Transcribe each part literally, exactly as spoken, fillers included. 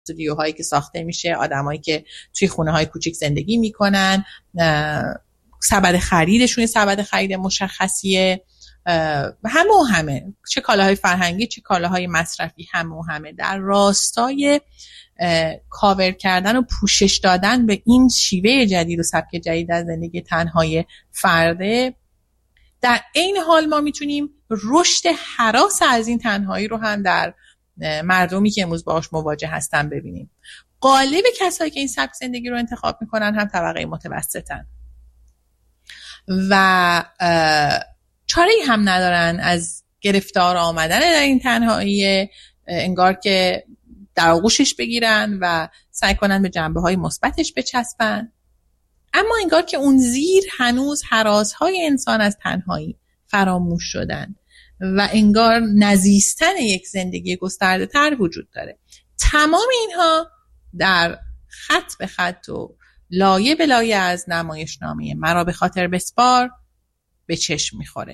استودیوهایی که ساخته میشه، آدمایی که توی خونه های کوچیک زندگی میکنن، سبد خریدشون سبد خرید مشخصیه، همه و همه، چه کالاهای فرهنگی چه کالاهای مصرفی، همه و همه در راستای کاور کردن و پوشش دادن به این شیوه جدید و سبک جدید از زندگی تنهای فرده. در این حال ما میتونیم رشد هراس از این تنهایی رو هم در مردمی که امروز باهاش مواجه هستن ببینیم. غالب کسایی که این سبک زندگی رو انتخاب میکنن هم طبقه متوسطن و چاره‌ای هم ندارن از گرفتار آمدن در این تنهایی، انگار که در آغوشش بگیرن و سعی کنن به جنبه‌های مثبتش بچسبن، اما انگار که اون زیر هنوز هراس‌های انسان از تنهایی فراموش شدن و انگار نزیستن یک زندگی گسترده تر وجود داره. تمام اینها در خط به خط و لایه به لایه از نمایشنامه مرا به خاطر بسپار به چشم میخوره.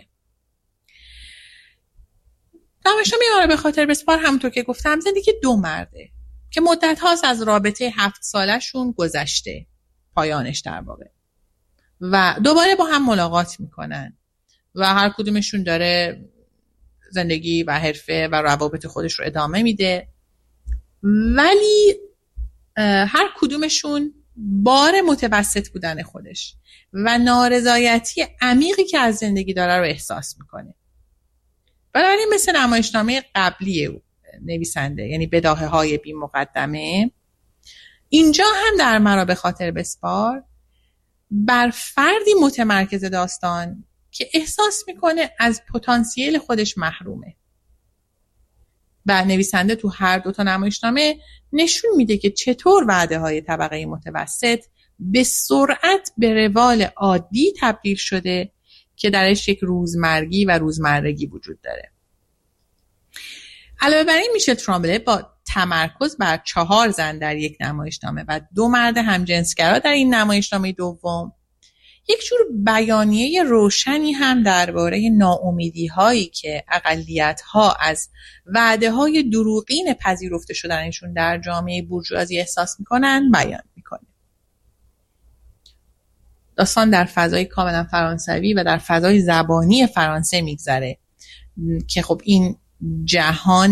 نمایشنامه مرا به خاطر بسپار همونطور که گفتم زندگی دو مرده که مدت هاست از رابطه هفت سالشون گذشته، پایانش در واقع، و دوباره با هم ملاقات میکنن و هر کدومشون داره زندگی و حرفه و روابط خودش رو ادامه میده، ولی هر کدومشون بار متوسط بودن خودش و نارضایتی عمیقی که از زندگی داره رو احساس میکنه. بنابراین مثل نمایشنامه قبلی نویسنده، یعنی بداهه های بی مقدمه، اینجا هم در مرا به خاطر بسپار بر فردی متمرکز داستان که احساس میکنه از پتانسیل خودش محرومه و نویسنده تو هر دو تا نمایشنامه نشون میده که چطور وعده های طبقه متوسط به سرعت به روال عادی تبدیل شده که درش یک روزمرگی و روزمرگی وجود داره. علاوه بر این میشه ترامبله با تمرکز بر چهار زن در یک نمایشنامه و دو مرد همجنسگرا در این نمایشنامه دوم یک جور بیانیه روشنی هم درباره ناامیدی هایی که اقلیت ها از وعده های دروغین پذیرفته شدنشون در جامعه بورژوازی احساس میکنن بیان میکنه. داستان در فضای کاملا فرانسوی و در فضای زبانی فرانسه میگذره که خب این جهان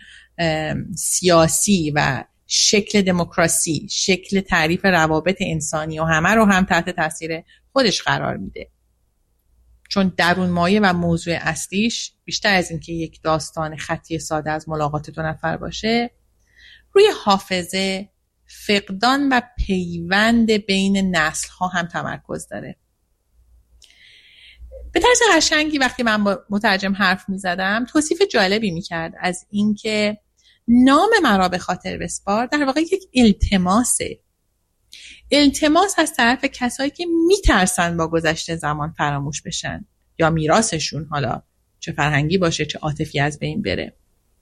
سیاسی و شکل دموکراسی، شکل تعریف روابط انسانی و همه رو هم تحت تاثیر خودش قرار میده، چون درون مایه و موضوع اصلیش بیشتر از این که یک داستان خطی ساده از ملاقات دو نفر باشه، روی حافظه، فقدان و پیوند بین نسل ها هم تمرکز داره. به طرز قشنگی وقتی من با مترجم حرف می زدم توصیف جالبی می کرد از این که نام مرا به خاطر بسپار در واقع یک التماسه، التماس از طرف کسایی که می ترسن با گذشته زمان فراموش بشن یا میراثشون، حالا چه فرهنگی باشه چه عاطفی، از بین بره.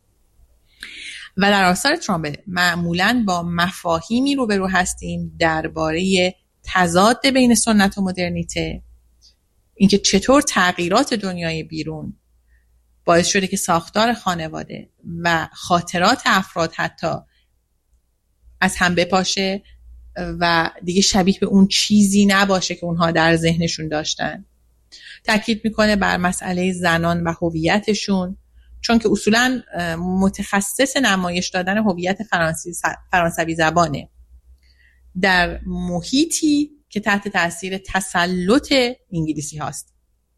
و در آثار ترامبل معمولاً با مفاهیمی روبرو هستیم درباره تضاد بین سنت و مدرنیته، اینکه چطور تغییرات دنیای بیرون باعث شده که ساختار خانواده و خاطرات افراد حتی از هم بپاشه و دیگه شبیه به اون چیزی نباشه که اونها در ذهنشون داشتن. تاکید میکنه بر مسئله زنان و هویتشون، چون که اصولاً متخصص نمایش دادن هویت فرانسوی زبانه در محیطی که تحت تاثیر تسلط انگلیسی هاست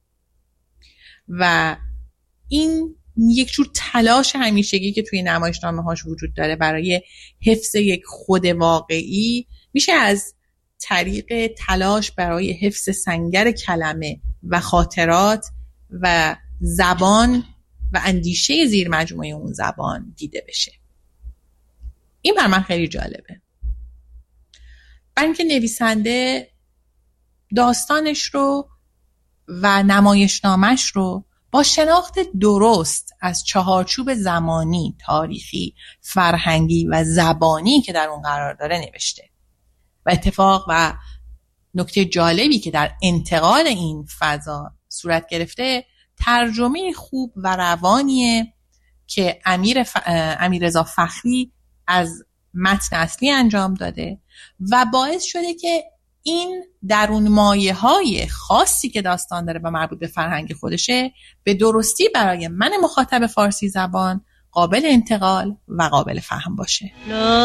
و این یک جور تلاش همیشگی که توی نمایشنامه هاش وجود داره برای حفظ یک خود واقعی میشه از طریق تلاش برای حفظ سنگر کلمه و خاطرات و زبان و اندیشه زیر مجموعه اون زبان دیده بشه. این بر من خیلی جالبه، برای اینکه نویسنده داستانش رو و نمایشنامش رو با شناخت درست از چهارچوب زمانی، تاریخی، فرهنگی و زبانی که در اون قرار داره نوشته و اتفاق و نکته جالبی که در انتقال این فضا صورت گرفته ترجمه خوب و روانیه که امیر ف... امیررضا فخری از متن اصلی انجام داده و باعث شده که این درون مایه های خاصی که داستان داره و مربوط به فرهنگ خودشه به درستی برای من مخاطب فارسی زبان قابل انتقال و قابل فهم باشه.